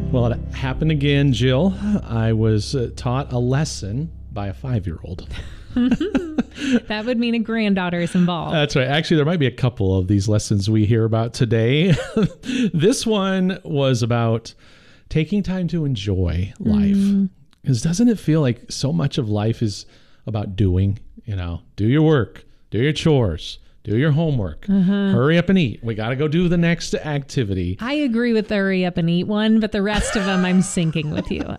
Well, it happened again, Jill. I was taught a lesson by a 5-year-old. That would mean a granddaughter is involved. That's right. Actually, there might be a couple of these lessons we hear about today. This one was about taking time to enjoy life. Because doesn't it feel like so much of life is about doing? You know, do your work, do your chores, do your homework, hurry up and eat. We got to go do the next activity. I agree with the hurry up and eat one, but the rest of them I'm syncing with you.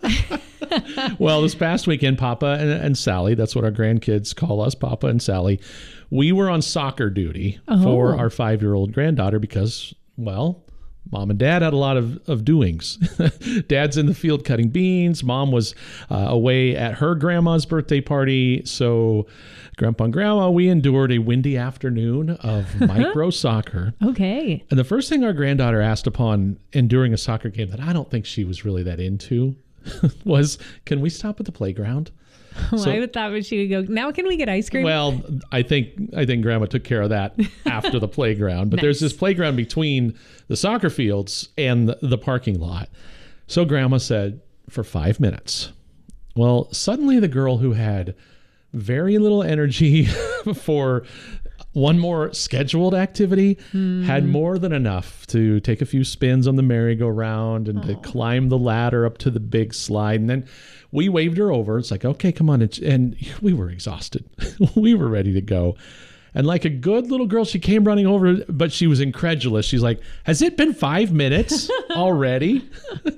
Well, this past weekend, Papa and Sally, that's what our grandkids call us, Papa and Sally, we were on soccer duty for our 5-year-old granddaughter because, well, Mom and Dad had a lot of doings. Dad's in the field cutting beans. Mom was away at her grandma's birthday party. So Grandpa and Grandma, we endured a windy afternoon of micro soccer. Okay. And the first thing our granddaughter asked upon enduring a soccer game that I don't think she was really that into was, can we stop at the playground? Well, I would thought she would go, now can we get ice cream? Well, I think Grandma took care of that after the playground. But Nice. There's this playground between the soccer fields and the parking lot. So Grandma said, for 5 minutes. Well, suddenly the girl who had very little energy for one more scheduled activity had more than enough to take a few spins on the merry-go-round and to climb the ladder up to the big slide. And then we waved her over. It's like, okay, come on. And we were exhausted. We were ready to go. And like a good little girl, she came running over, but she was incredulous. She's like, has it been 5 minutes already?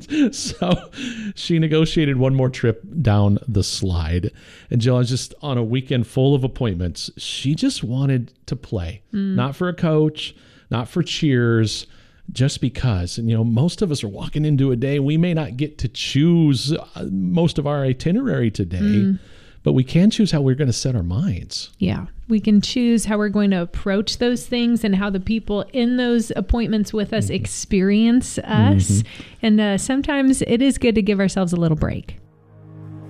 So she negotiated one more trip down the slide. And Jill was just on a weekend full of appointments. She just wanted to play, not for a coach, not for cheers, just because. And, you know, most of us are walking into a day. We may not get to choose most of our itinerary today, but we can choose how we're going to set our minds. Yeah. We can choose how we're going to approach those things and how the people in those appointments with us experience us. And sometimes it is good to give ourselves a little break.